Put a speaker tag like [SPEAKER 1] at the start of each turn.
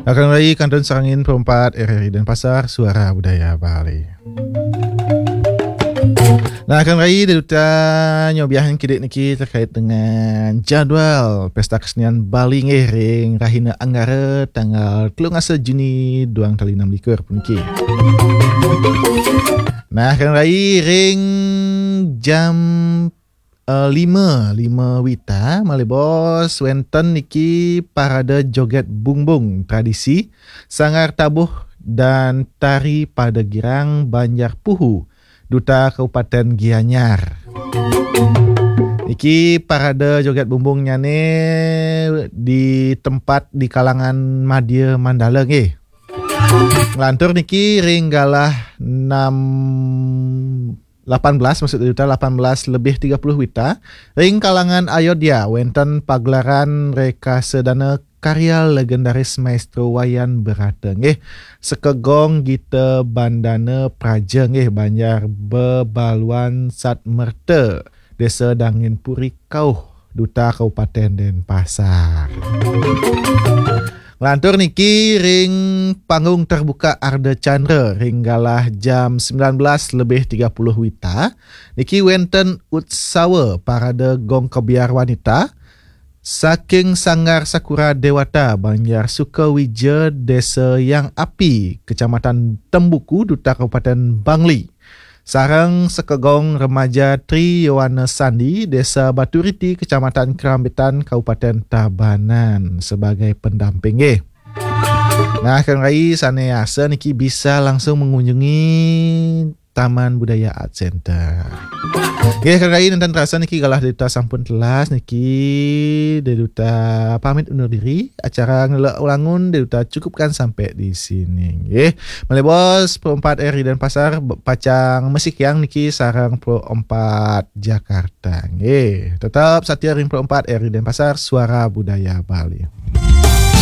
[SPEAKER 1] Akan Rai Kanton Serangin Perempat RRI Denpasar, Suara Budaya Bali. Nah, Akan Rai Duta nyobiahan kidik niki terkait dengan jadual Pesta Kesenian Bali ring Rahina Anggara tanggal 13 Juni 2016 puniki. Nah, Akan Rai ring jam 5 wita malih bos wenten niki parade joget bungbung tradisi sangar tabuh dan tari pada girang Banjar Puhu Duta Kabupaten Gianyar. Niki parade joget bungbung nyane di tempat di kalangan Madya Mandala nggih. Ngelantur niki ring galah 18 maksud Duta 18 lebih 30 wita ring kalangan Ayodhya wenten pagelaran reka sedana karya legendaris maestro wayan berata nggih sekegong gita bandana praja nggih Banjar Bebaluan Sat Merta Desa Dangin Puri Kauh Duta Kabupaten Denpasar. Lantur niki ring panggung terbuka Arda Chandra ring galah jam 19 lebih 30 wita. Niki wenten utsawa parade gong kebiar wanita saking Sanggar Sakura Dewata Banjar Sukawija Desa Yang Api Kecamatan Tembuku Duta Kabupaten Bangli. Sarang sekegong remaja Tri Yowana Sandi Desa Baturiti Kecamatan Kerambitan Kabupaten Tabanan sebagai pendamping nggih. Nah, Akan Rai saneasa niki bisa langsung mengunjungi Taman Budaya Art Center. Nggih, Akan Rai nanti terasa niki galah Duta sampun telas niki Duta pamit undur diri. Acara ngelak ulangun Duta cukupkan sampai di sini nggih. Malih bos Perempat RRI Denpasar pacang mesik yang niki sarang Perempat Jakarta nggih. Tetap setia ring Perempat RRI Denpasar, Suara Budaya Bali.